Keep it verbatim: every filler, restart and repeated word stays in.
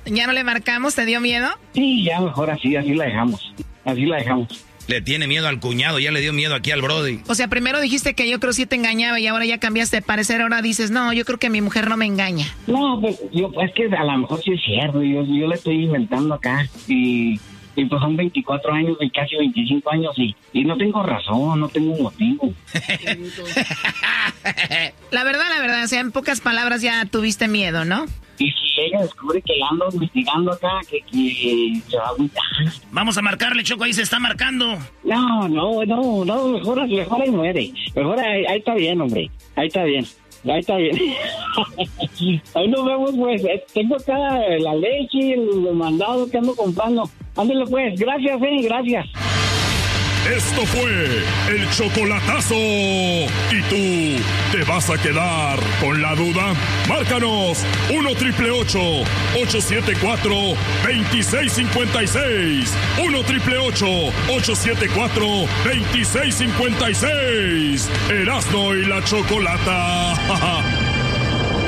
¿Ya no le marcamos? ¿Te dio miedo? Sí, ya mejor así, así la dejamos. Así la dejamos. Le tiene miedo al cuñado, ya le dio miedo aquí al brody. O sea, primero dijiste que yo creo que sí te engañaba y ahora ya cambiaste de parecer. Ahora dices, no, yo creo que mi mujer no me engaña. No, pues yo, es que a lo mejor sí es cierto. Yo, yo le estoy inventando acá. Y, y pues son veinticuatro años y casi veinticinco años y, y no tengo razón, no tengo motivo. La verdad, la verdad, o sea, en pocas palabras ya tuviste miedo, ¿no? Y si ella descubre que la ando investigando acá, que, que se va a agüitar. Vamos a marcarle, Choco, ahí se está marcando. No, no, no, no, mejor, mejor ahí muere. Mejor ahí, ahí está bien, hombre. Ahí está bien. Ahí está bien. Ahí nos vemos, pues. Tengo acá la leche, el mandado que ando comprando. Ándale, pues. Gracias, eh, gracias. Esto fue el chocolatazo. ¿Y tú te vas a quedar con la duda? Márcanos uno triple ocho, ocho siete cuatro, dos seis cinco seis. uno triple ocho, ocho siete cuatro, dos seis cinco seis. Erasmo y la Chocolata.